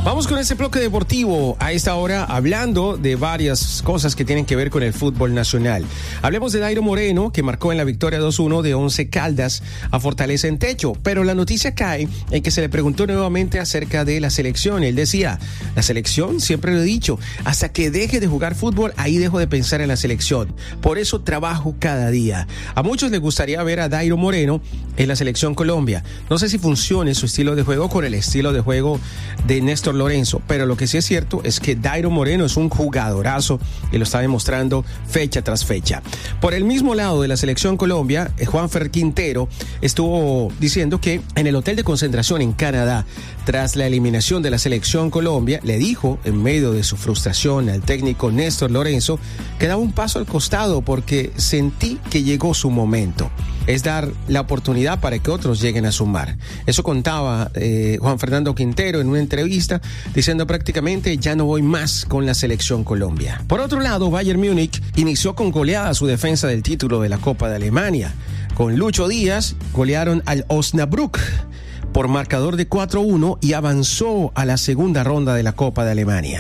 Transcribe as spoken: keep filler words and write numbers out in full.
Vamos con este bloque deportivo a esta hora hablando de varias cosas que tienen que ver con el fútbol nacional. Hablemos de Dairo Moreno, que marcó en la victoria dos uno de Once Caldas a Fortaleza en Techo, pero la noticia cae en que se le preguntó nuevamente acerca de la selección. Él decía, la selección, siempre lo he dicho, hasta que deje de jugar fútbol, ahí dejo de pensar en la selección. Por eso trabajo cada día. A muchos les gustaría ver a Dairo Moreno en la selección Colombia. No sé si funcione su estilo de juego con el estilo de juego de Néstor Lorenzo, pero lo que sí es cierto es que Dairo Moreno es un jugadorazo y lo está demostrando fecha tras fecha. Por el mismo lado de la selección Colombia, Juanfer Quintero estuvo diciendo que en el hotel de concentración en Canadá, tras la eliminación de la selección Colombia, le dijo en medio de su frustración al técnico Néstor Lorenzo que daba un paso al costado porque sentí que llegó su momento. Es dar la oportunidad para que otros lleguen a sumar. Eso contaba eh, Juan Fernando Quintero en una entrevista, diciendo prácticamente ya no voy más con la selección Colombia. Por otro lado, Bayern Múnich inició con goleada su defensa del título de la Copa de Alemania. Con Lucho Díaz golearon al Osnabrück por marcador de cuatro uno y avanzó a la segunda ronda de la Copa de Alemania.